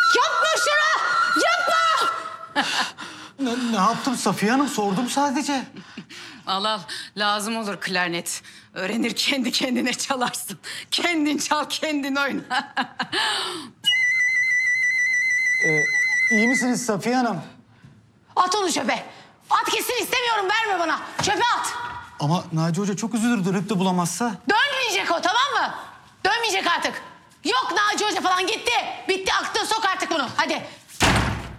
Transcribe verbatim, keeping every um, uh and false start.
Yapma şunu! Yapma! Ne, ne yaptım Safiye Hanım? Sordum sadece. Al al. Lazım olur klarnet. Öğrenir kendi kendine çalarsın. Kendin çal, kendin oyna. Ee, iyi misiniz Safiye Hanım? At onu çöpe. At gitsin, istemiyorum, verme bana. Çöpe at. Ama Naci Hoca çok üzülür dönüp de bulamazsa. Dönmeyecek o, tamam mı? Dönmeyecek artık. Yok Naci Hoca falan, gitti. Bitti, aklına sok artık bunu. Hadi